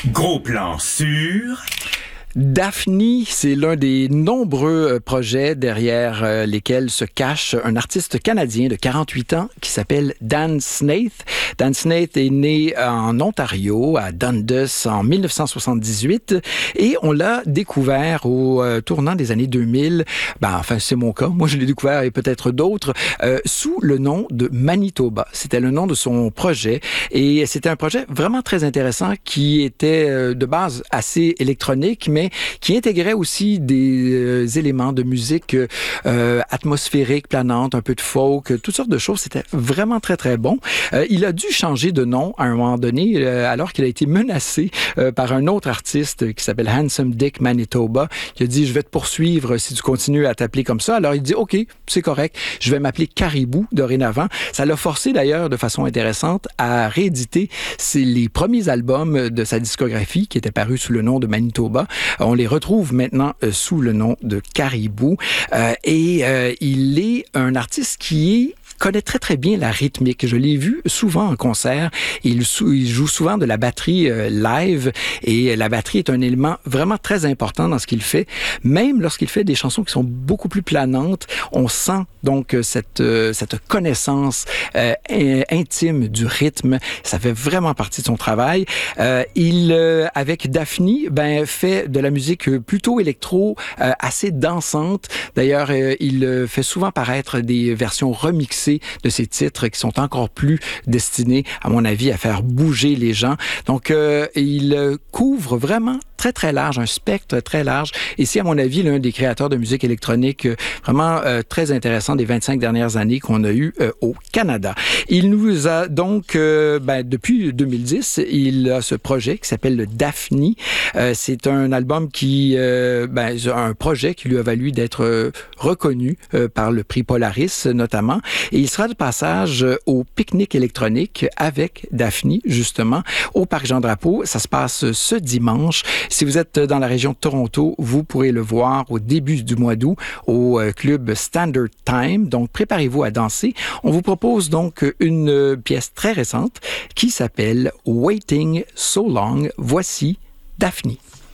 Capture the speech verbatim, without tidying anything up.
Gros plan sur... Daphne, c'est l'un des nombreux projets derrière euh, lesquels se cache un artiste canadien de quarante-huit ans qui s'appelle Dan Snaith. Dan Snaith est né en Ontario, à Dundas, en dix-neuf cent soixante-dix-huit, et on l'a découvert au euh, tournant des années deux mille. Ben, enfin, c'est mon cas. Moi, je l'ai découvert, et peut-être d'autres, euh, sous le nom de Manitoba. C'était le nom de son projet, et c'était un projet vraiment très intéressant qui était euh, de base assez électronique, mais qui intégrait aussi des euh, éléments de musique euh, atmosphérique, planante, un peu de folk, toutes sortes de choses. C'était vraiment très, très bon. Euh, il a dû changer de nom à un moment donné, euh, alors qu'il a été menacé euh, par un autre artiste qui s'appelle Handsome Dick Manitoba, qui a dit « Je vais te poursuivre si tu continues à t'appeler comme ça. » Alors, il dit « OK, c'est correct, je vais m'appeler Caribou dorénavant. » Ça l'a forcé d'ailleurs de façon intéressante à rééditer ses, les premiers albums de sa discographie qui étaient parus sous le nom de Manitoba. On les retrouve maintenant euh, sous le nom de Caribou. Euh, et euh, il est un artiste qui est connaît très, très bien la rythmique. Je l'ai vu souvent en concert. Il, il joue souvent de la batterie euh, live et la batterie est un élément vraiment très important dans ce qu'il fait. Même lorsqu'il fait des chansons qui sont beaucoup plus planantes, on sent donc cette, euh, cette connaissance euh, intime du rythme. Ça fait vraiment partie de son travail. Euh, il, euh, avec Daphne, ben, fait de la musique plutôt électro, euh, assez dansante. D'ailleurs, euh, il fait souvent paraître des versions remixées de ces titres qui sont encore plus destinés, à mon avis, à faire bouger les gens. Donc, euh, il couvre vraiment très, très large, un spectre très large. Et c'est, à mon avis, l'un des créateurs de musique électronique euh, vraiment euh, très intéressant des vingt-cinq dernières années qu'on a eu euh, au Canada. Il nous a donc, euh, ben, depuis deux mille dix, il a ce projet qui s'appelle le Daphne. Euh, c'est un album qui, euh, ben, un projet qui lui a valu d'être euh, reconnu euh, par le prix Polaris, notamment. Et il sera de passage au pique-nique électronique avec Daphne, justement, au Parc Jean-Drapeau. Ça se passe ce dimanche. Si vous êtes dans la région de Toronto, vous pourrez le voir au début du mois d'août au club Standard Time. Donc, préparez-vous à danser. On vous propose donc une pièce très récente qui s'appelle Waiting So Long. Voici Daphne.